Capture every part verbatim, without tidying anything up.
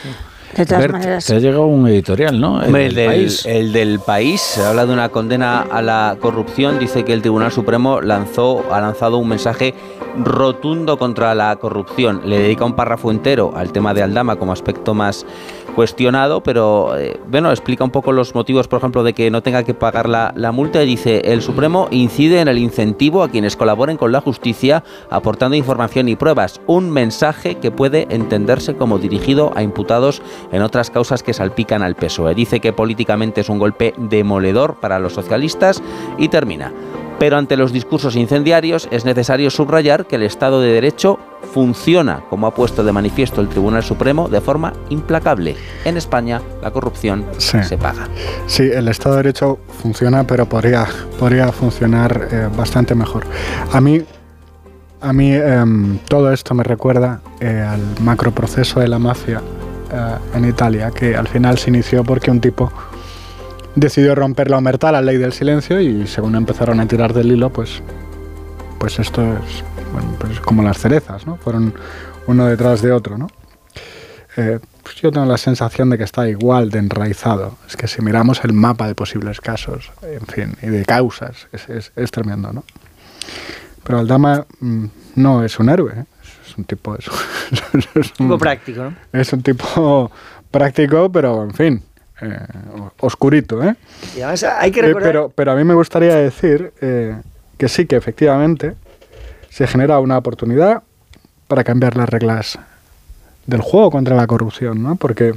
De todas Bert, maneras, te ha llegado un editorial, ¿no? El, Hombre, el, del del, país. el del País habla de una condena a la corrupción. Dice que el Tribunal Supremo lanzó, ha lanzado un mensaje rotundo contra la corrupción. Le dedica un párrafo entero al tema de Aldama como aspecto más cuestionado, pero eh, bueno, explica un poco los motivos, por ejemplo, de que no tenga que pagar la, la multa. Y dice: el Supremo incide en el incentivo a quienes colaboren con la justicia aportando información y pruebas, un mensaje que puede entenderse como dirigido a imputados en otras causas que salpican al P S O E. Dice que políticamente es un golpe demoledor para los socialistas y termina: pero ante los discursos incendiarios es necesario subrayar que el Estado de Derecho funciona, como ha puesto de manifiesto el Tribunal Supremo, de forma implacable. En España la corrupción sí. se paga. Sí, el Estado de Derecho funciona, pero podría, podría funcionar eh, bastante mejor. A mí, a mí eh, todo esto me recuerda eh, al macroproceso de la mafia eh, en Italia, que al final se inició porque un tipo decidió romper la omertà, la ley del silencio, y según empezaron a tirar del hilo, pues, pues esto es, bueno, pues como las cerezas, ¿no? Fueron uno detrás de otro, ¿no? Eh, pues yo tengo la sensación de que está igual de enraizado. Es que si miramos el mapa de posibles casos, en fin, y de causas, es, es, es tremendo, ¿no? Pero Aldama mmm, no es un héroe, ¿eh? Es un tipo... Es, es un tipo práctico, ¿no? Es un tipo práctico, pero en fin... Eh, oscurito, ¿eh? Y además hay que recordar... Eh, pero, pero a mí me gustaría decir eh, que sí, que efectivamente se genera una oportunidad para cambiar las reglas del juego contra la corrupción, ¿no? Porque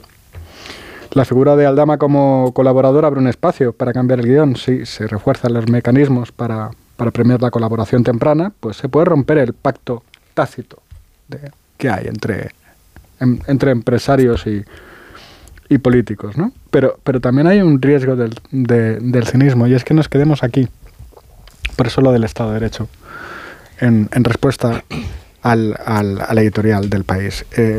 la figura de Aldama como colaborador abre un espacio para cambiar el guión. Si se refuerzan los mecanismos para, para premiar la colaboración temprana, pues se puede romper el pacto tácito de, que hay entre, en, entre empresarios y y políticos, ¿no? Pero, pero también hay un riesgo del, de, del cinismo, y es que nos quedemos aquí, por eso lo del Estado de Derecho, en, en respuesta al, al, al editorial del País. Eh,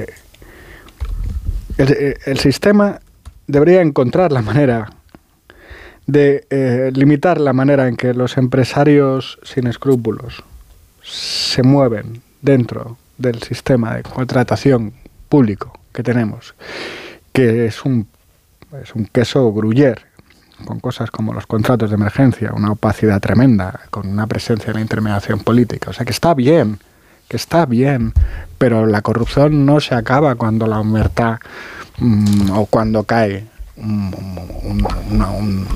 el, el sistema debería encontrar la manera de eh, limitar la manera en que los empresarios sin escrúpulos se mueven dentro del sistema de contratación público que tenemos, que es un, es un queso gruyère, con cosas como los contratos de emergencia, una opacidad tremenda, con una presencia en la intermediación política. O sea, que está bien, que está bien, pero la corrupción no se acaba cuando la omertà mmm, o cuando cae un, un, una, un,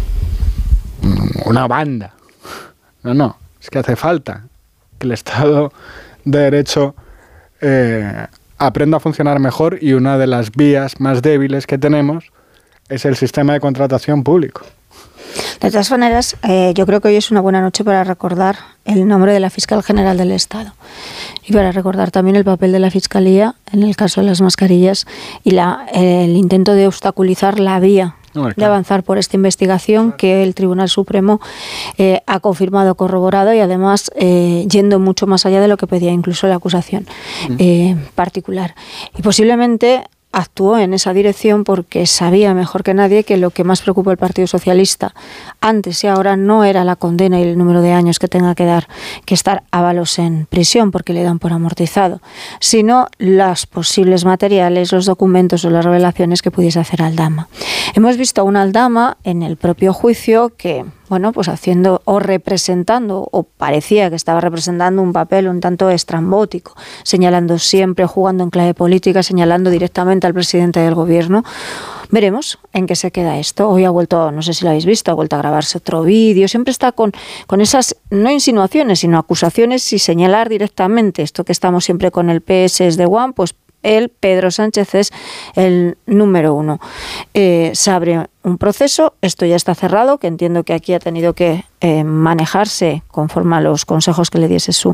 una banda. No, no, es que hace falta que el Estado de Derecho... Eh, aprenda a funcionar mejor, y una de las vías más débiles que tenemos es el sistema de contratación público. De todas maneras, eh, yo creo que hoy es una buena noche para recordar el nombre de la Fiscal General del Estado y para recordar también el papel de la Fiscalía en el caso de las mascarillas y la, eh, el intento de obstaculizar la vía no, claro. de avanzar por esta investigación que el Tribunal Supremo eh, ha confirmado, corroborado y además eh, yendo mucho más allá de lo que pedía incluso la acusación eh, particular. Y posiblemente actuó en esa dirección porque sabía mejor que nadie que lo que más preocupa al Partido Socialista antes y ahora no era la condena y el número de años que tenga que dar, que estar Ábalos en prisión porque le dan por amortizado, sino los posibles materiales, los documentos o las revelaciones que pudiese hacer Aldama. Hemos visto a una Aldama en el propio juicio que, bueno, pues haciendo o representando, o parecía que estaba representando un papel un tanto estrambótico, señalando siempre, jugando en clave política, señalando directamente al presidente del gobierno. Veremos en qué se queda esto. Hoy ha vuelto, no sé si lo habéis visto, ha vuelto a grabarse otro vídeo. Siempre está con, con esas, no insinuaciones, sino acusaciones y señalar directamente esto que estamos siempre con el P S es de One, pues él, Pedro Sánchez, es el número uno. Eh, se abre un proceso, esto ya está cerrado, que entiendo que aquí ha tenido que eh, manejarse conforme a los consejos que le diese su,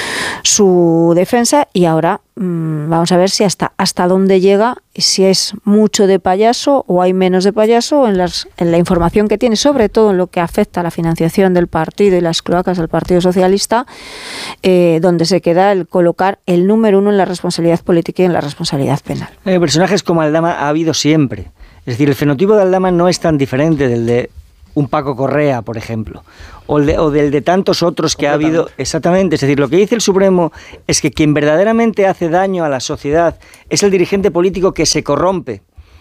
su defensa, y ahora mmm, vamos a ver si hasta, hasta dónde llega, si es mucho de payaso o hay menos de payaso en, las, en la información que tiene, sobre todo en lo que afecta a la financiación del partido y las cloacas del Partido Socialista, eh, donde se queda el colocar el número uno en la responsabilidad política y en la responsabilidad penal. Eh, personajes como Aldama ha habido siempre. Es decir, el fenotipo de Aldama no es tan diferente del de un Paco Correa, por ejemplo, o, el de, o del de tantos otros que ha habido. Exactamente, es decir, lo que dice el Supremo es que quien verdaderamente hace daño a la sociedad es el dirigente político que se corrompe,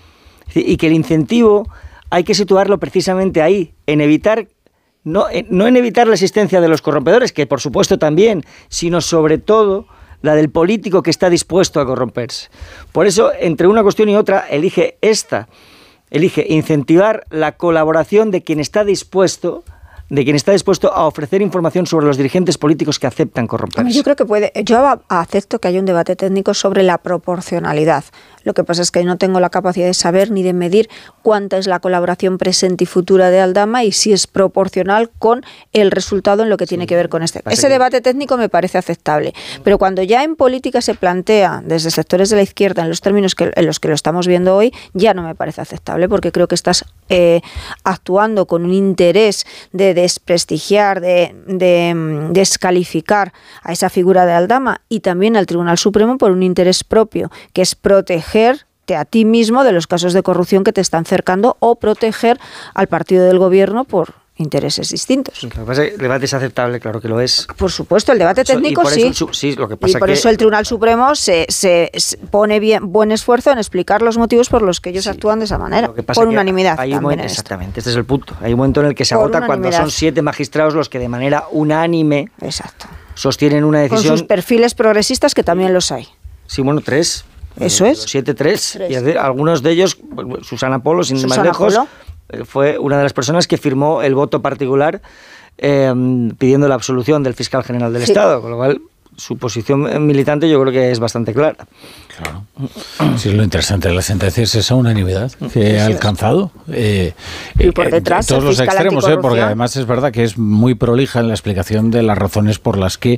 y que el incentivo hay que situarlo precisamente ahí, en evitar, no, no en evitar la existencia de los corrompedores, que por supuesto también, sino sobre todo la del político que está dispuesto a corromperse. Por eso, entre una cuestión y otra, elige esta, elige incentivar la colaboración de quien está dispuesto de quien está dispuesto a ofrecer información sobre los dirigentes políticos que aceptan corromperse. Yo creo que puede, yo acepto que haya un debate técnico sobre la proporcionalidad. Lo que pasa es que no tengo la capacidad de saber ni de medir cuánta es la colaboración presente y futura de Aldama y si es proporcional con el resultado en lo que tiene sí, que ver con este. Ese que... debate técnico me parece aceptable, pero cuando ya en política se plantea desde sectores de la izquierda en los términos que, en los que lo estamos viendo hoy, ya no me parece aceptable, porque creo que estás eh, actuando con un interés de desprestigiar, de, de descalificar a esa figura de Aldama y también al Tribunal Supremo por un interés propio, que es proteger a ti mismo de los casos de corrupción que te están cercando o proteger al partido del gobierno por intereses distintos. Lo que pasa es que el debate es aceptable, claro que lo es. Por supuesto, el debate técnico eso, sí. Eso, sí, lo que pasa y por que... eso el Tribunal Supremo se, se, se pone bien buen esfuerzo en explicar los motivos por los que ellos sí. actúan de esa manera, por unanimidad. Hay un también momento, exactamente, este es el punto. Hay un momento en el que se por agota cuando son siete magistrados los que de manera unánime Exacto. sostienen una decisión... Con sus perfiles progresistas, que también los hay. Sí, bueno, tres. Eso es. siete tres. Y algunos de ellos, Susana Polo, sin Susana más lejos, Polo. fue una de las personas que firmó el voto particular eh, pidiendo la absolución del fiscal general del sí. Estado, con lo cual su posición militante yo creo que es bastante clara. Claro. Sí, lo interesante de la sentencia es esa unanimidad que ha alcanzado. Eh, y por detrás, todos los extremos, eh, porque además es verdad que es muy prolija en la explicación de las razones por las que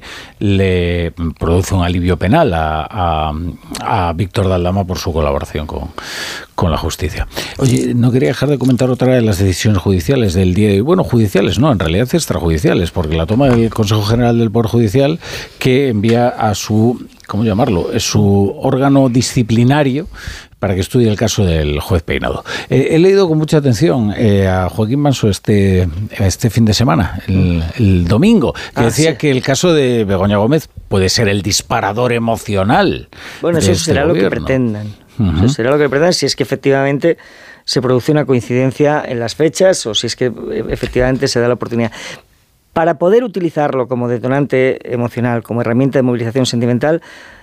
le produce un alivio penal a, a, a Víctor de Aldama por su colaboración con, con la justicia. Oye, no quería dejar de comentar otra de las decisiones judiciales del día de hoy. Bueno, judiciales no, en realidad extrajudiciales, porque la toma del Consejo General del Poder Judicial, que envía a su, ¿cómo llamarlo?, es su órgano disciplinario para que estudie el caso del juez Peinado. Eh, he leído con mucha atención eh, a Joaquín Manso este, este fin de semana, el, el domingo, que ah, decía sí. que el caso de Begoña Gómez puede ser el disparador emocional. Bueno, eso este será gobierno. lo que pretendan. Uh-huh. Eso será lo que pretendan si es que efectivamente se produce una coincidencia en las fechas o si es que efectivamente se da la oportunidad. Para poder utilizarlo como detonante emocional, como herramienta de movilización sentimental,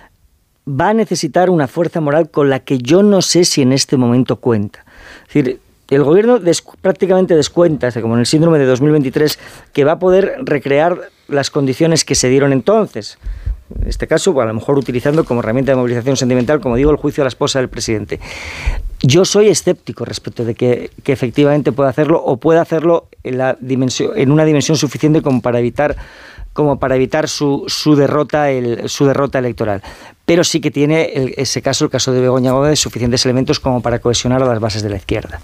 va a necesitar una fuerza moral con la que yo no sé si en este momento cuenta. Es decir, el gobierno des, prácticamente descuenta, como en el síndrome de dos mil veintitrés, que va a poder recrear las condiciones que se dieron entonces. En este caso, a lo mejor utilizando como herramienta de movilización sentimental, como digo, el juicio a la esposa del presidente. Yo soy escéptico respecto de que, que efectivamente pueda hacerlo o pueda hacerlo en, la dimensión, en una dimensión suficiente como para evitar, como para evitar su, su, derrota, el, su derrota electoral. Pero sí que tiene el, ese caso, el caso de Begoña Gómez, suficientes elementos como para cohesionar a las bases de la izquierda.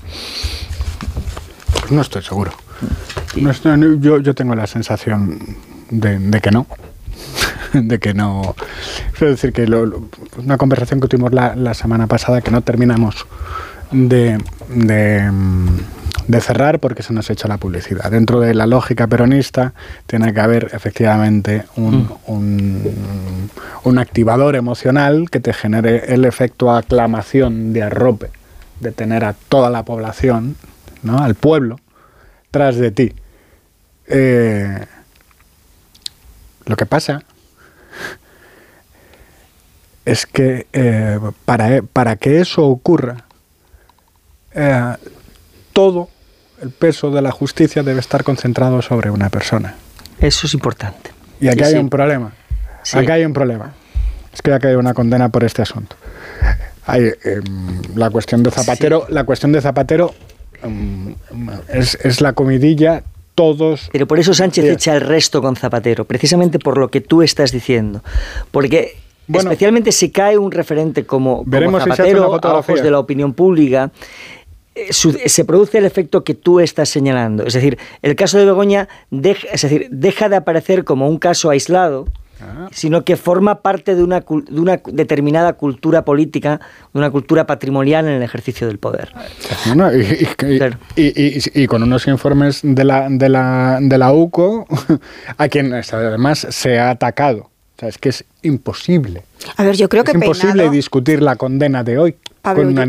Pues no estoy seguro. No estoy, yo, yo tengo la sensación de, de que no. de que no... Es decir, que lo, lo, una conversación que tuvimos la, la semana pasada que no terminamos de, de, de cerrar porque se nos echa la publicidad. Dentro de la lógica peronista tiene que haber efectivamente un, mm. un, un activador emocional que te genere el efecto aclamación de arrope, de tener a toda la población, ¿no?, al pueblo, tras de ti. Eh, lo que pasa es que eh, para, para que eso ocurra, eh, todo el peso de la justicia debe estar concentrado sobre una persona. Eso es importante. Y aquí sí, hay sí. un problema. Sí. Aquí hay un problema. Es que aquí hay una condena por este asunto. Hay eh, la cuestión de Zapatero. Sí. La cuestión de Zapatero um, es, es la comidilla. Todos. Pero por eso Sánchez sí. echa el resto con Zapatero, precisamente por lo que tú estás diciendo. Porque bueno, especialmente si cae un referente como, como Zapatero si a ojos de la opinión pública, eh, su, se produce el efecto que tú estás señalando. Es decir, el caso de Begoña deja, es decir, deja de aparecer como un caso aislado ah. sino que forma parte de una, de una determinada cultura política, de una cultura patrimonial en el ejercicio del poder. Bueno, y, y, claro. y, y, y, y con unos informes de la, de la, de la U C O, a quien además se ha atacado. O sea, es que es imposible. A ver, yo creo es que imposible Peinado... discutir la condena de hoy. Pablo, con una